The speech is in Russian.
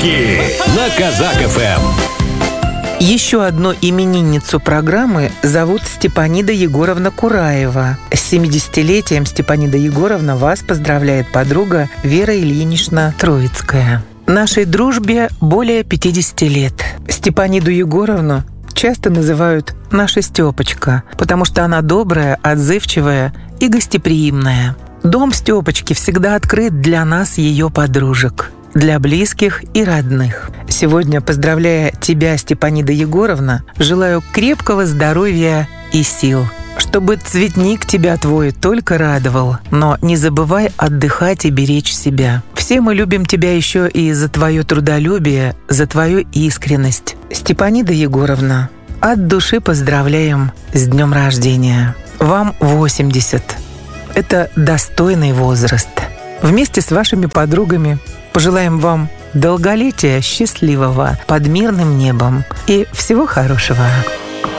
Подарки на Казак-ФМ. Еще одну именинницу программы зовут Степанида Егоровна Кураева. С 70-летием, Степанида Егоровна, вас поздравляет подруга Вера Ильинична Троицкая. Нашей дружбе более 50 лет. Степаниду Егоровну часто называют «наша Степочка», потому что она добрая, отзывчивая и гостеприимная. Дом Степочки всегда открыт для нас, ее подружек, для близких и родных. Сегодня, поздравляя тебя, Степанида Егоровна, желаю крепкого здоровья и сил, чтобы цветник тебя твой только радовал, но не забывай отдыхать и беречь себя. Все мы любим тебя еще и за твое трудолюбие, за твою искренность. Степанида Егоровна, от души поздравляем с днем рождения. Вам 80. Это достойный возраст. Вместе с вашими подругами пожелаем вам долголетия счастливого под мирным небом и всего хорошего.